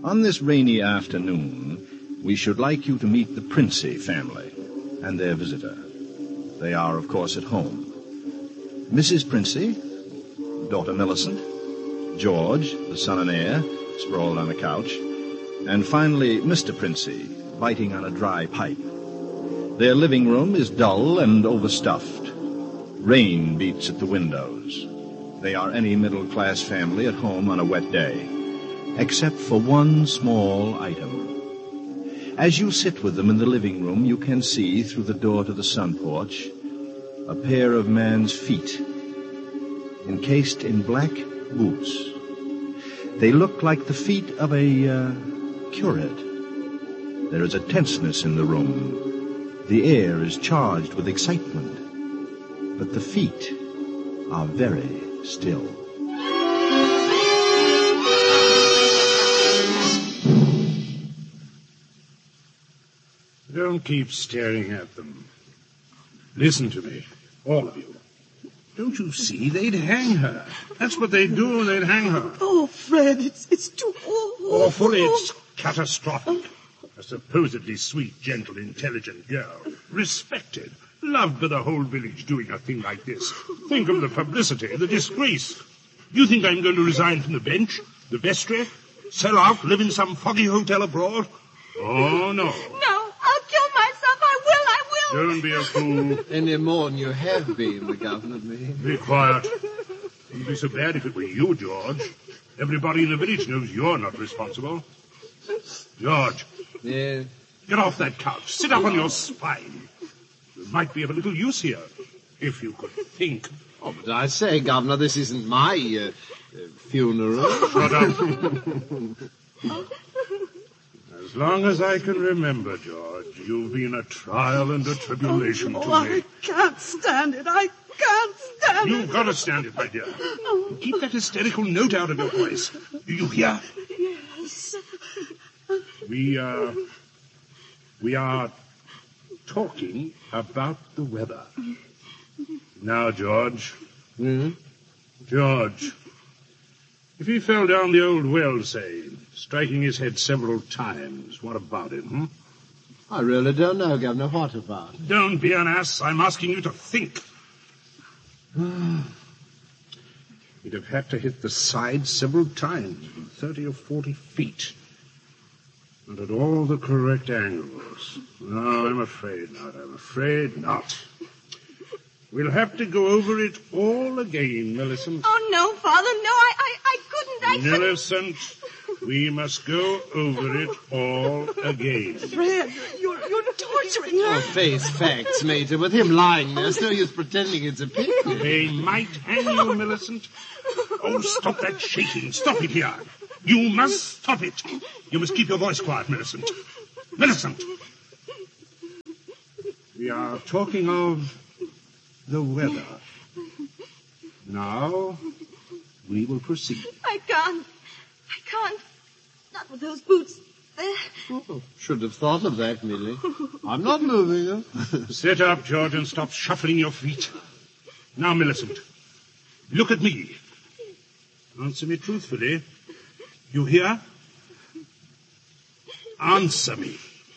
On this rainy afternoon, we should like you to meet the Princey family and their visitor. They are, of course, at home. Mrs. Princey, daughter Millicent, George, the son and heir, sprawled on a couch, and finally Mr. Princey, biting on a dry pipe. Their living room is dull and overstuffed. Rain beats at the windows. They are any middle-class family at home on a wet day, except for one small item. As you sit with them in the living room, you can see through the door to the sun porch a pair of man's feet, encased in black boots. They look like the feet of a curate. There is a tenseness in the room. The air is charged with excitement, but the feet are very still. Don't keep staring at them. Listen to me, all of you. Don't you see? They'd hang her. That's what they'd do. They'd hang her. Oh, Fred, it's too awful. Awful? It's catastrophic. A supposedly sweet, gentle, intelligent girl. Respected. Loved by the whole village doing a thing like this. Think of the publicity, the disgrace. Do you think I'm going to resign from the bench, the vestry, sell out, live in some foggy hotel abroad? Oh, no. No, I'll kill myself. I will. Don't be a fool. Any more than you have been, the governor means. Be quiet. It would be so bad if it were you, George. Everybody in the village knows you're not responsible. George. Yes? Get off that couch. Sit up on your spine. You might be of a little use here, if you could think. Oh, but I say, Governor, this isn't my funeral. Shut up. As long as I can remember, George, you've been a trial and a tribulation to me. I can't stand it. I can't stand it. You've got to stand it, my dear. Keep that hysterical note out of your voice. Do you hear? Yes. We are talking about the weather. Now, George. George. If he fell down the old well, say, striking his head several times, what about it, I really don't know, Governor. What about? Don't be an ass. I'm asking you to think. He'd have had to hit the side several times, from 30 or 40 feet. And at all the correct angles. No, I'm afraid not. I'm afraid not. We'll have to go over it all again, Millicent. Oh, no, Father, no, I couldn't. Millicent, we must go over it all again. Fred, you're torturing her. Oh, face facts, Mater. With him lying there, it's no use pretending it's a picnic. They might hang you, Millicent. Oh, stop that shaking. Stop it here. You must stop it. You must keep your voice quiet, Millicent. Millicent! We are talking of the weather. Now, we will proceed. I can't. Not with those boots there. Oh, should have thought of that, Millie. I'm not moving her. Sit up, George, and stop shuffling your feet. Now, Millicent, look at me. Answer me truthfully. You hear? Answer me.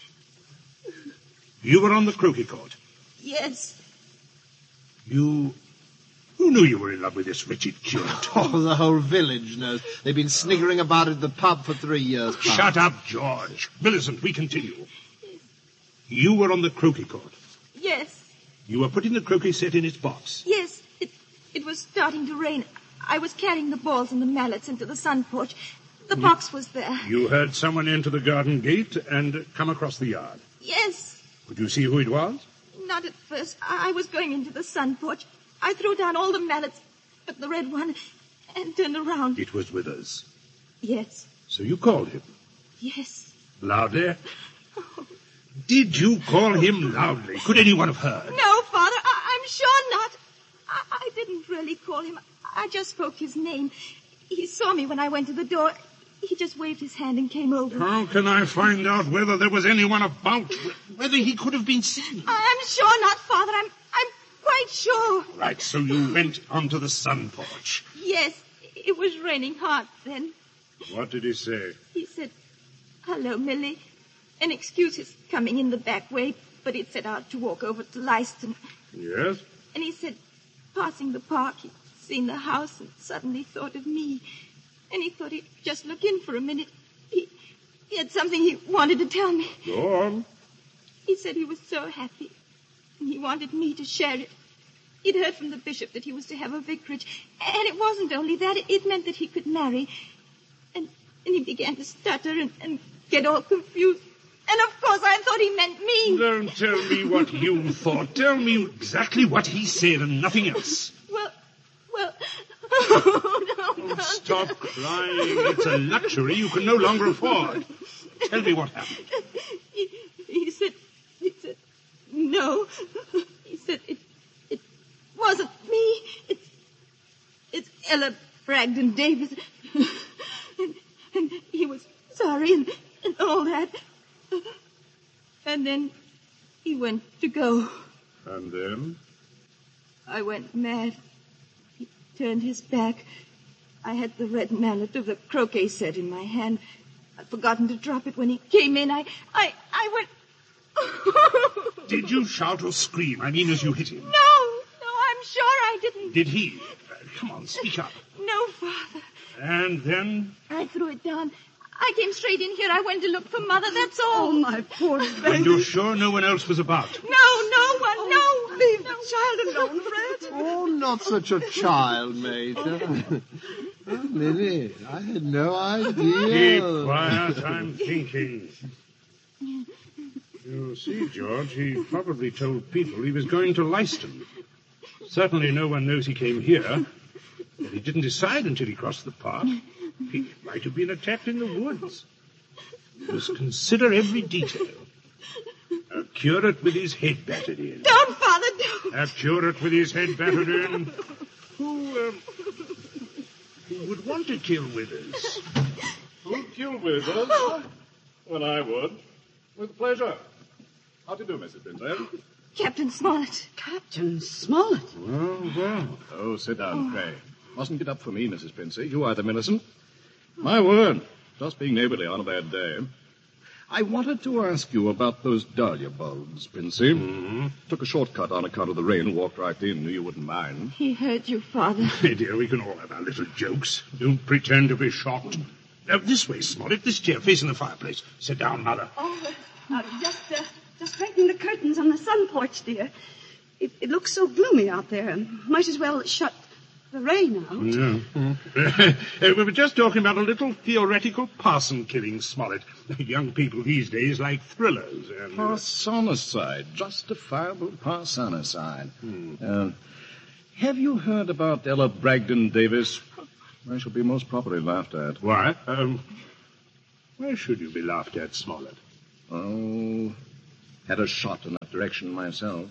You were on the croquet court. Yes. Who knew you were in love with this wretched curate? Oh, the whole village knows. They've been sniggering about at the pub for 3 years. Pub. Shut up, George. Millicent, we continue. You were on the croquet court. Yes. You were putting the croquet set in its box. Yes. It was starting to rain. I was carrying the balls and the mallets into the sun porch. The box was there. You heard someone enter the garden gate and come across the yard. Yes. Could you see who it was? Not at first. I was going into the sun porch. I threw down all the mallets but the red one and turned around. It was Withers. Yes. So you called him? Yes. Loudly? Oh. Did you call him loudly? Could anyone have heard? No, Father. I'm sure not. I didn't really call him. I just spoke his name. He saw me when I went to the door. He just waved his hand and came over. How can I find out whether there was anyone about? Whether he could have been seen? I'm sure not, Father. I'm quite sure. Right, so you went onto the sun porch. Yes, it was raining hard then. What did he say? He said, Hello, Millie. An excuse his coming in the back way, but he'd set out to walk over to Leiston. Yes? And he said, passing the park, he'd seen the house and suddenly thought of me. And he thought he'd just look in for a minute. He had something he wanted to tell me. Go on. He said he was so happy, and he wanted me to share it. He'd heard from the bishop that he was to have a vicarage, and it wasn't only that, it meant that he could marry. And he began to stutter and get all confused. And of course I thought he meant me. Don't tell me what you thought. Tell me exactly what he said and nothing else. Well, oh, no. Stop crying. It's a luxury you can no longer afford. Tell me what happened. He said, no. He said, it wasn't me. It's Ella Bragdon Davis. and he was sorry and all that. And then he went to go. And then? I went mad. He turned his back. I had the red mallet of the croquet set in my hand. I'd forgotten to drop it when he came in. I went... Did you shout or scream? I mean, as you hit him? No, I'm sure I didn't. Did he? Come on, speak up. No, Father. And then? I threw it down. I came straight in here. I went to look for Mother, that's all. Oh, my poor baby. And you're sure no one else was about? No one, no. Leave the child alone, Fred. Oh, not such a child, Major. Oh, Lily, I had no idea. Keep quiet, I'm thinking. You see, George, he probably told people he was going to Leiston. Certainly no one knows he came here. But he didn't decide until he crossed the park. He might have been attacked in the woods. You must consider every detail. A curate with his head battered in. Don't, Father, don't. A curate with his head battered in. Who would want to kill Withers? Who'd kill Withers? Well, I would. With pleasure. How do you do, Mrs. Bingley? Captain Smollett. Captain Smollett. Well. Oh, sit down, pray. Mustn't get up for me, Mrs. Princey. You are the Millicent. My word. Just being neighborly on a bad day. I wanted to ask you about those dahlia bulbs, Princey. Mm-hmm. Took a shortcut on account of the rain and walked right in. Knew you wouldn't mind. He heard you, Father. Hey, dear, we can all have our little jokes. Don't pretend to be shocked. This way, Smollett. This chair facing the fireplace. Sit down, Mother. Oh, just straightening the curtains on the sun porch, dear. It looks so gloomy out there. Might as well shut the rain out. Yeah. We were just talking about a little theoretical parson killing, Smollett. Young people these days like thrillers. And, Parsonicide. Justifiable parsonicide. Have you heard about Ella Bragdon Davis? I shall be most properly laughed at. Why? Why should you be laughed at, Smollett? Oh, had a shot in that direction myself.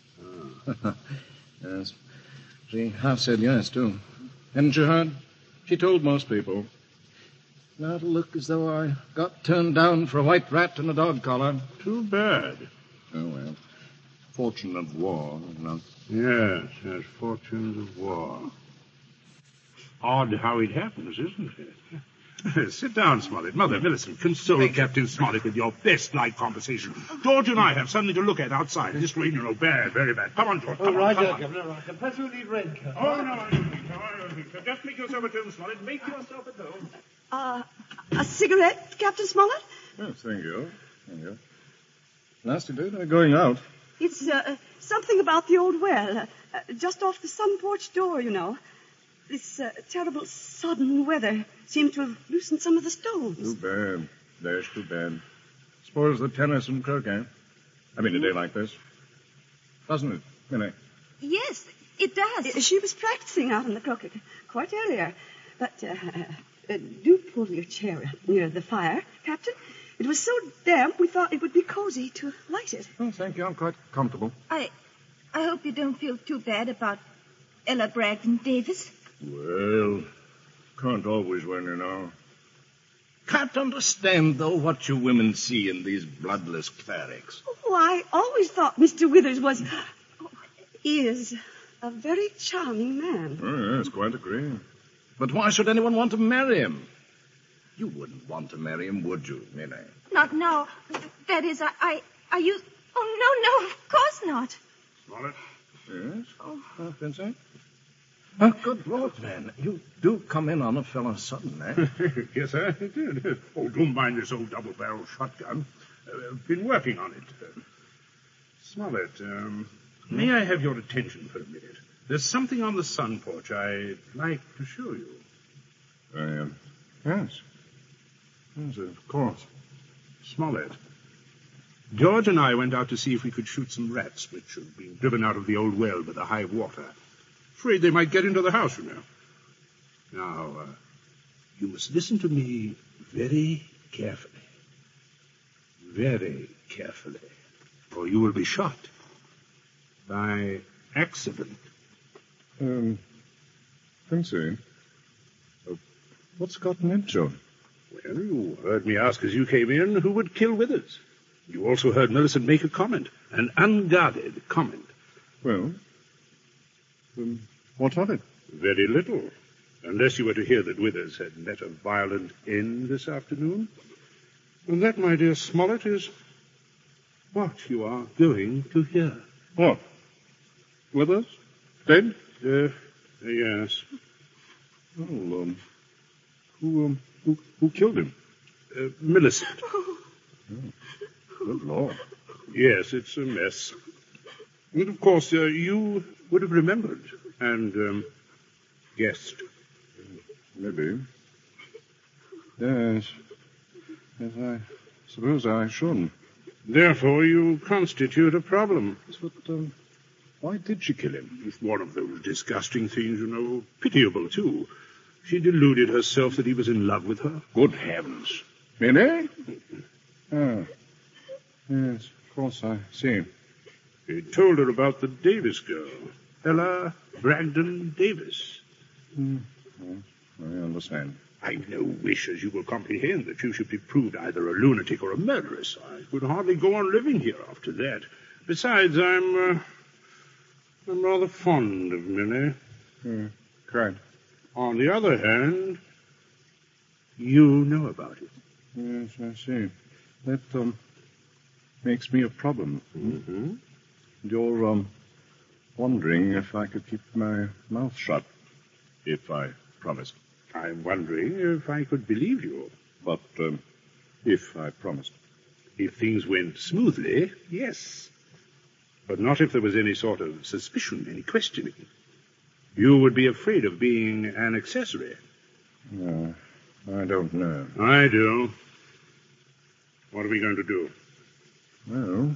Yes. She half said yes, too. Hadn't you heard? She told most people. That'll look as though I got turned down for a white rat and a dog collar. Too bad. Oh, well. Fortune of war, you know. Yes, fortunes of war. Odd how it happens, isn't it? Sit down, Smollett. Mother, Millicent, console Captain Smollett with your best light conversation. George and I have something to look at outside. This rain, you know, bad, very bad. Come on, George, come on. Governor, right. Perhaps we need raincoat. Oh, no, I don't think so. Just make yourself at home, Smollett. Make yourself at home. A cigarette, Captain Smollett? Oh, thank you. Thank you. Nasty day, they're going out. It's something about the old well, just off the sun porch door, you know. This terrible sudden weather seemed to have loosened some of the stones. Too bad. There's too bad. Spoils the tennis and croquet. I mean, a day like this. Doesn't it, Minnie? Yes, it does. She was practicing out on the croquet quite earlier. But do pull your chair up near the fire, Captain. It was so damp we thought it would be cozy to light it. Oh, thank you. I'm quite comfortable. I hope you don't feel too bad about Ella Bragdon Davis. Well, can't always win, you know. Can't understand, though, what you women see in these bloodless clerics. Oh, I always thought Mr. Withers was... he is a very charming man. Oh, yes, quite agree. But why should anyone want to marry him? You wouldn't want to marry him, would you, Minnie? Not now. That is, I used... Oh, no, of course not. Smollett? Yes? Vincent? Oh, good Lord, man. You do come in on a fellow sudden, eh? Yes, sir. Oh, don't mind this old double-barrel shotgun. I've been working on it. Smollett, may I have your attention for a minute? There's something on the sun porch I'd like to show you. Yes. Yes, of course. Smollett, George and I went out to see if we could shoot some rats which had been driven out of the old well by the high water. Afraid they might get into the house, you know. Now, you must listen to me very carefully. Very carefully. Or you will be shot. By accident. Vincent, what's gotten into him? Well, you heard me ask as you came in who would kill Withers. You also heard Millicent make a comment. An unguarded comment. Well, what of it? Very little. Unless you were to hear that Withers had met a violent end this afternoon. And that, my dear Smollett, is what you are going to hear. What? Withers? Dead? Yes. Well, who killed him? Millicent. Good Lord. Yes, it's a mess. And, of course, you would have remembered and guessed. Maybe. Yes. Yes, I suppose I should. Therefore, you constitute a problem. But, why did she kill him? It's one of those disgusting things, you know. Pitiable, too. She deluded herself that he was in love with her. Good heavens. Minnie? Oh. Yes, of course, I see. He told her about the Davis girl, Ella Bragdon Davis. Yes, I understand. I've no wish, as you will comprehend, that you should be proved either a lunatic or a murderess. I could hardly go on living here after that. Besides, I'm rather fond of Minnie. Quite. On the other hand, you know about it. Yes, I see. That, makes me a problem. Mm-hmm. You're, wondering if I could keep my mouth shut. If I promised. I'm wondering if I could believe you. But, if I promised. If things went smoothly, yes. But not if there was any sort of suspicion, any questioning. You would be afraid of being an accessory. No, I don't know. I do. What are we going to do? Well,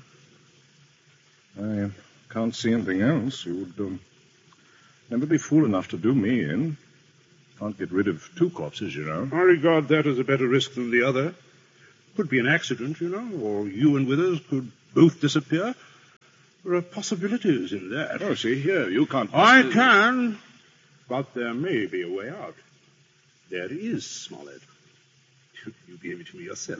I can't see anything else. You would, never be fool enough to do me in. Can't get rid of two corpses, you know. I regard that as a better risk than the other. Could be an accident, you know, or you and Withers could both disappear. There are possibilities in that. Oh, see, here, you can't... I can, but there may be a way out. There is, Smollett. You gave it to me yourself.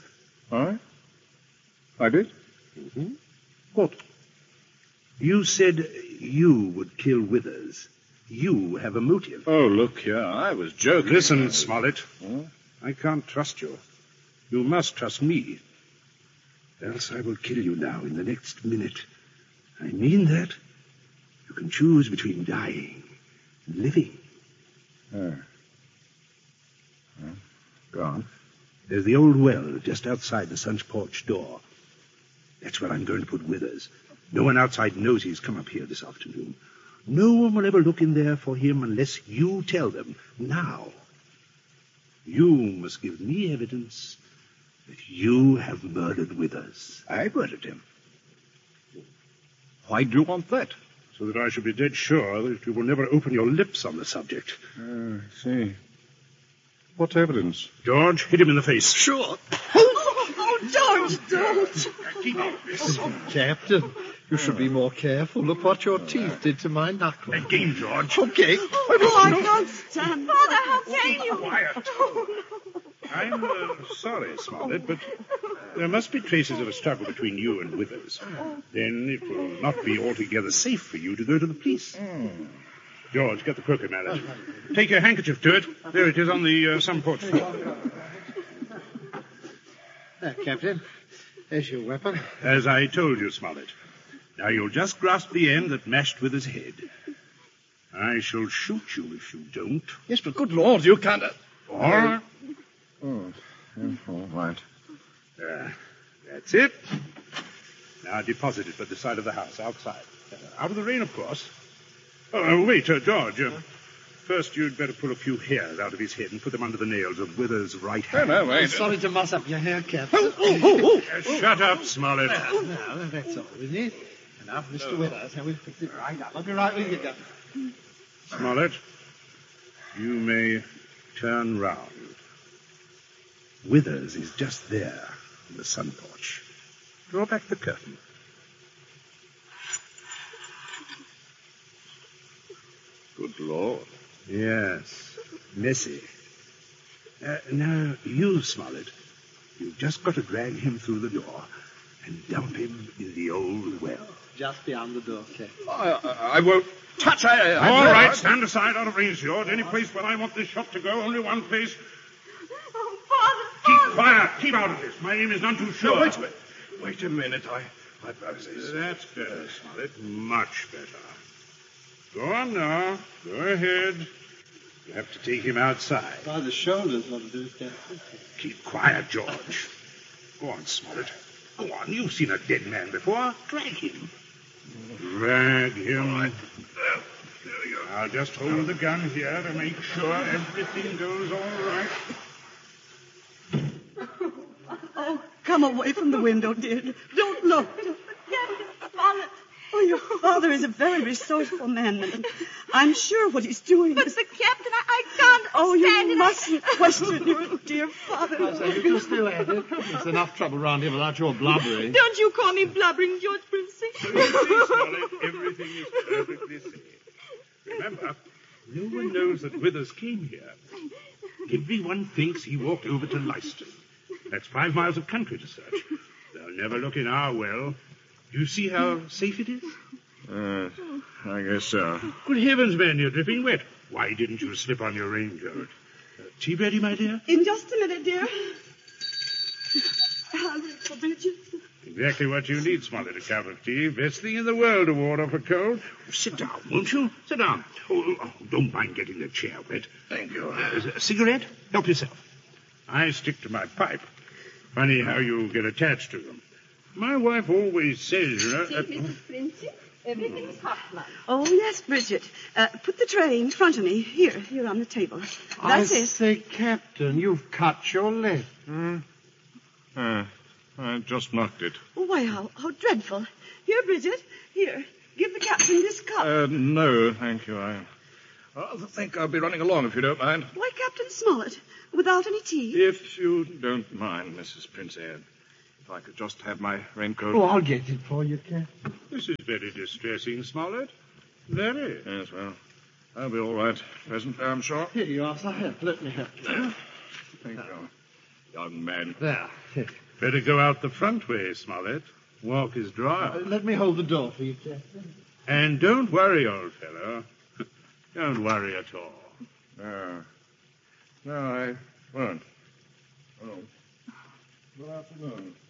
I did? Mm-hmm. What? You said you would kill Withers. You have a motive. Oh, look here, I was joking. Listen, Smollett. Huh? I can't trust you. You must trust me. Else I will kill you now in the next minute. I mean that. You can choose between dying and living. Oh. Well, go on. There's the old well just outside the sun's porch door. That's where I'm going to put Withers. No one outside knows he's come up here this afternoon. No one will ever look in there for him unless you tell them. Now, you must give me evidence that you have murdered Withers. I murdered him. Why do you want that? So that I shall be dead sure that you will never open your lips on the subject. I see. What evidence? George, hit him in the face. Sure. Oh, George, don't. Keep up. Captain, you should be more careful. Look what your teeth did to my knuckle. That game, George. Okay. Oh, I can't stand. Father, how can you? Quiet. I'm sorry, Smollett, but there must be traces of a struggle between you and Withers. Then it will not be altogether safe for you to go to the police. George, get the croquet mallet. Take your handkerchief to it. There it is on the sun porch floor. There, Captain. There's your weapon. As I told you, Smollett. Now you'll just grasp the end that mashed with his head. I shall shoot you if you don't. Yes, but good Lord, you can't... All right. Oh, all right. That's it. Now deposit it by the side of the house, outside. Out of the rain, of course. Oh, wait, George. First, you'd better pull a few hairs out of his head and put them under the nails of Withers' right hand. No, wait. Sorry to muss up your hair, Captain. Shut up, Smollett. Now, that's all, isn't it? Enough, Mr. Withers. Now, we'll fix it right up. I'll be right with you, Captain. Smollett, you may turn round. Withers is just there in the sun porch. Draw back the curtain. Good Lord. Yes, messy. Now, you, Smollett, you've just got to drag him through the door and dump him in the old well. Just beyond the door, Captain. I won't touch... All right, stand aside out of range, George. Any place where I want this shot to go, only one place. Oh, Father, Keep quiet. Keep out of this. My aim is none too sure. No, wait a minute. Wait a minute. I process. That's better, Smollett. Much better. Go on now. Go ahead. You have to take him outside. By the shoulders, what to do, Captain. Keep quiet, George. Go on, Smollett. Go on. You've seen a dead man before. Drag him. Drag him. All right. There you are. I'll just hold the gun here to make sure everything goes all right. Oh, come away from the window, dear. Don't look. Captain Smollett. Oh, your father is a very resourceful man, and I'm sure what he's doing But is... the captain, I can't Oh, stand you it. mustn't question your dear father. So you can still at it. It's enough trouble round here without your blubbering. Don't you call me blubbering, George Princey. Smollett, everything is perfectly safe. Remember, no one knows that Withers came here. Everyone thinks he walked over to Leicester. That's 5 miles of country to search. They'll never look in our well. You see how safe it is? I guess so. Good heavens, man, you're dripping wet. Why didn't you slip on your raincoat? Tea ready, my dear? In just a minute, dear. I'll wait for Bridget. Exactly what you need, Smollett, a cup of tea. Best thing in the world to ward off a cold. Sit down, won't you? Sit down. Oh, don't mind getting the chair wet. Thank you. A cigarette? Help yourself. I stick to my pipe. Funny how you get attached to them. My wife always says, you know... Mrs. Princey, everything's hot, ma'am. Oh, yes, Bridget. Put the tray in front of me. Here on the table. That's I it. say, Captain, you've cut your lip. I just knocked it. Oh, why, how dreadful. Here, Bridget. Here. Give the captain this cup. No, thank you. I think I'll be running along if you don't mind. Why, Captain Smollett? Without any tea? If you don't mind, Mrs. Princey, if I could just have my raincoat. Oh, I'll get it for you, Captain. This is very distressing, Smollett. Very. Yes, well, I'll be all right presently, I'm sure. Here you are, sir. Let me help you. Thank you, young man. There. Better go out the front way, Smollett. Walk is dry. Let me hold the door for you, Captain. And don't worry, old fellow. Don't worry at all. No, I won't. Oh. Good afternoon.